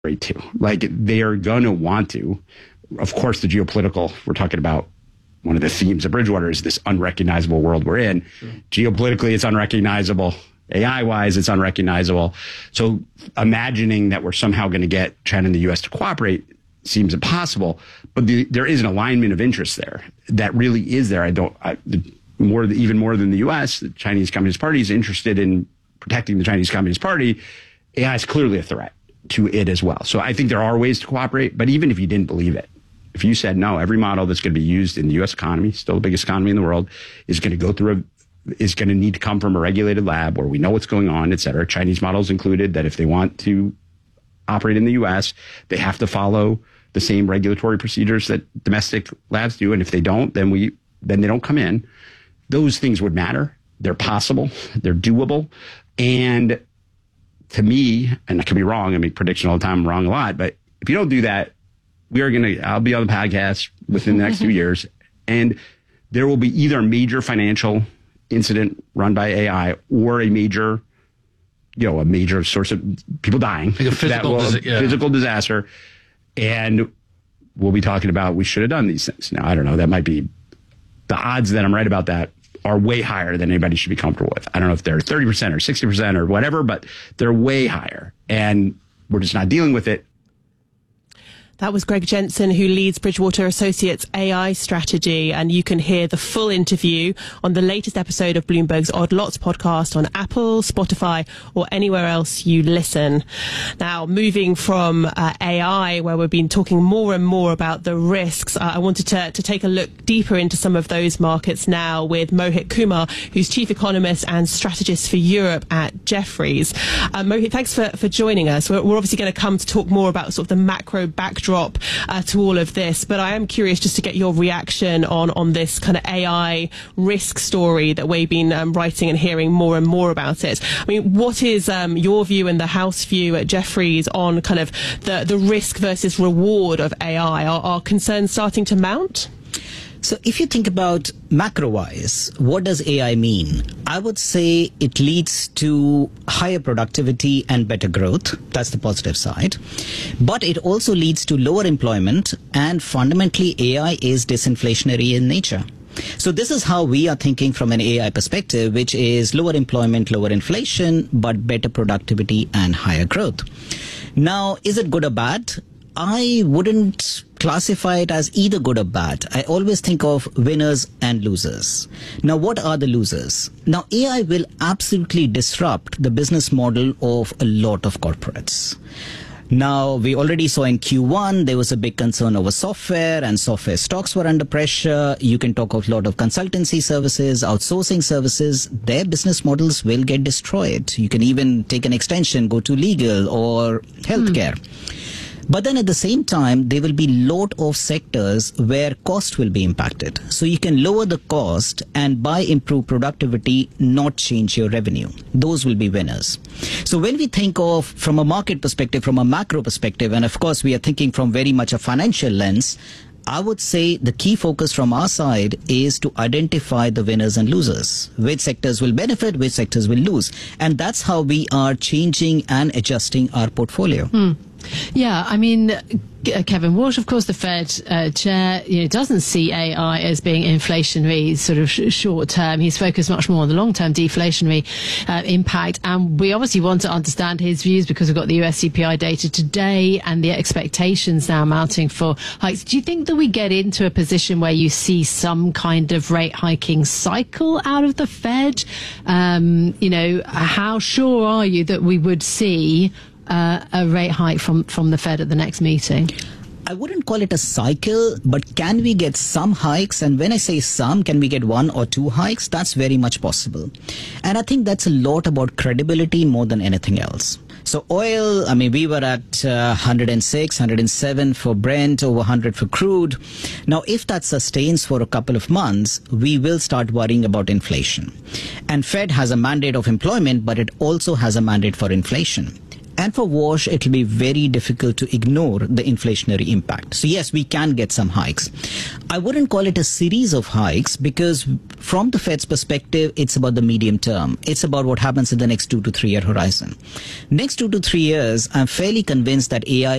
to. Like, they are going to want to. Of course, the geopolitical, we're talking about one of the themes of Bridgewater is this unrecognizable world we're in. Sure. Geopolitically, it's unrecognizable. AI-wise, it's unrecognizable. So imagining that we're somehow going to get China and the U.S. to cooperate seems impossible. But there is an alignment of interest there that really is there. Even more than the U.S., the Chinese Communist Party is interested in protecting the Chinese Communist Party. AI is clearly a threat to it as well. So I think there are ways to cooperate. But even if you didn't believe it, if you said, no, every model that's going to be used in the U.S. economy, still the biggest economy in the world, is going to need to come from a regulated lab where we know what's going on, et cetera. Chinese models included that if they want to operate in the U.S., they have to follow the same regulatory procedures that domestic labs do. And if they don't, then they don't come in. Those things would matter. They're possible. They're doable. And to me, and I could be wrong, I make prediction all the time, I'm wrong a lot, but if you don't do that, I'll be on the podcast within the next 2 years, and there will be either a major financial incident run by AI or a major source of people dying, like a physical disaster. And we'll be talking about, we should have done these things. Now, I don't know, that might be, the odds that I'm right about that are way higher than anybody should be comfortable with. I don't know if they're 30% or 60% or whatever, but they're way higher, and we're just not dealing with it. That was Greg Jensen, who leads Bridgewater Associates' AI strategy. And you can hear the full interview on the latest episode of Bloomberg's Odd Lots podcast on Apple, Spotify, or anywhere else you listen. Now, moving from AI, where we've been talking more and more about the risks, I wanted to take a look deeper into some of those markets now with Mohit Kumar, who's Chief Economist and Strategist for Europe at Jefferies. Mohit, thanks for joining us. We're obviously going to come to talk more about sort of the macro backdrop to all of this, but I am curious just to get your reaction on this kind of AI risk story that we've been writing and hearing more and more about it. I mean, what is your view and the House view at Jefferies on kind of the risk versus reward of AI? Are concerns starting to mount? So if you think about macro-wise, what does AI mean? I would say it leads to higher productivity and better growth. That's the positive side. But it also leads to lower employment, and fundamentally AI is disinflationary in nature. So this is how we are thinking from an AI perspective, which is lower employment, lower inflation, but better productivity and higher growth. Now, is it good or bad? I wouldn't classify it as either good or bad. I always think of winners and losers. Now, what are the losers? Now, AI will absolutely disrupt the business model of a lot of corporates. Now, we already saw in Q1, there was a big concern over software, and software stocks were under pressure. You can talk of a lot of consultancy services, outsourcing services. Their business models will get destroyed. You can even take an extension, go to legal or healthcare. But then at the same time, there will be a lot of sectors where cost will be impacted. So you can lower the cost and by improved productivity, not change your revenue. Those will be winners. So when we think of from a market perspective, from a macro perspective, and of course we are thinking from very much a financial lens, I would say the key focus from our side is to identify the winners and losers. Which sectors will benefit, which sectors will lose. And that's how we are changing and adjusting our portfolio. Yeah, I mean, Kevin Walsh, of course, the Fed chair, doesn't see AI as being inflationary sort of short term. He's focused much more on the long term deflationary impact. And we obviously want to understand his views because we've got the US CPI data today and the expectations now mounting for hikes. Do you think that we get into a position where you see some kind of rate hiking cycle out of the Fed? How sure are you that we would see a rate hike from the Fed at the next meeting? I wouldn't call it a cycle, but can we get some hikes? And when I say some, can we get 1 or 2 hikes? That's very much possible. And I think that's a lot about credibility more than anything else. So oil, I mean, we were at 106, 107 for Brent, over 100 for crude. Now, if that sustains for a couple of months, we will start worrying about inflation. And Fed has a mandate of employment, but it also has a mandate for inflation. And for Wash, it will be very difficult to ignore the inflationary impact. So yes, we can get some hikes. I wouldn't call it a series of hikes because from the Fed's perspective, it's about the medium term. It's about what happens in the next 2 to 3 year horizon. Next 2 to 3 years, I'm fairly convinced that AI